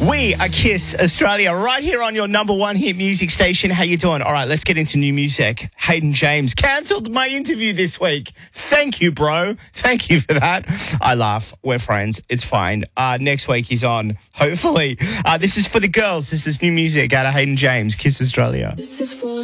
We are Kiss Australia, right here on your number one hit music station. How you doing? All right, let's get into new music. Hayden James cancelled my interview this week. Thank you, bro. Thank you for that. I laugh. We're friends. It's fine. Next week he's on, hopefully. This is for the girls. This is new music out of Hayden James, Kiss Australia. This is for